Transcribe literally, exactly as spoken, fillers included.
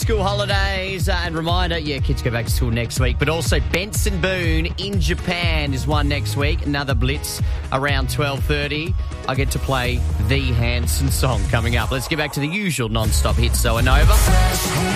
school holidays. Uh, and reminder, yeah, kids go back to school next week. But also Benson Boone in Japan is one next week. Another Blitz around twelve thirty. I get to play the Hanson song coming up. Let's get back to the usual non-stop hits. So, Nova.